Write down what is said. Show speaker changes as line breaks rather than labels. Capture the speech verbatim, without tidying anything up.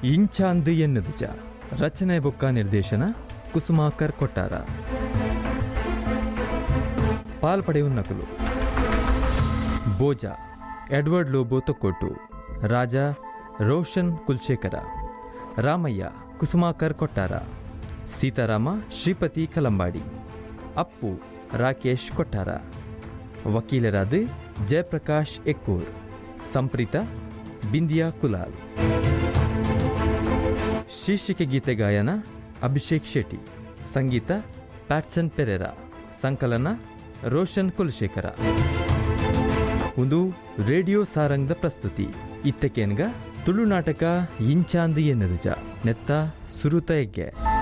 ಇಂಚಾಂದ್ ಎನ್ನದುಜ ರಚನೆ ಬೊಕ್ಕ ನಿರ್ದೇಶನ ಕುಸುಮಾಕರ್ ಕೊಟ್ಟಾರ. ಪಾಲ್ಪಡೆಯುನ್ನಕಲು ಬೋಜ ಎಡ್ವರ್ಡ್ ಲೋಬೋ ತೊಕ್ಕೋಟು, ರಾಜ ರೋಷನ್ ಕುಲ್ಶೇಖರ, ರಾಮಯ್ಯ ಕುಸುಮಾಕರ್ ಕೊಟ್ಟಾರ, ಸೀತಾರಾಮ ಶ್ರೀಪತಿ ಕಲಂಬಾಡಿ, ಅಪ್ಪು ರಾಕೇಶ್ ಕೊಟ್ಟಾರ. ವಕೀಲರಾದ ಜಯಪ್ರಕಾಶ್ ಎಕ್ಕೂರ್, ಸಂಪ್ರೀತ ಬಿಂದಿಯಾ ಕುಲಾಲ್. ಶೀರ್ಷಿಕೆ ಗೀತೆ ಗಾಯನ ಅಭಿಷೇಕ್ ಶೆಟ್ಟಿ, ಸಂಗೀತ ಪ್ಯಾಟ್ಸನ್ ಪೆರೇರಾ, ಸಂಕಲನ ರೋಷನ್ ಕುಲಶೇಖರ. ಒಂದು ರೇಡಿಯೋ ಸಾರಂಗದ ಪ್ರಸ್ತುತಿ. ಇತ್ತಕೇನ್ಗ ತುಳು ನಾಟಕ ಇಂಚಾಂದ್ ಎನ್ನದುಜ ನೆತ್ತ ಸುರುತ ಎಗ್ಗೆ.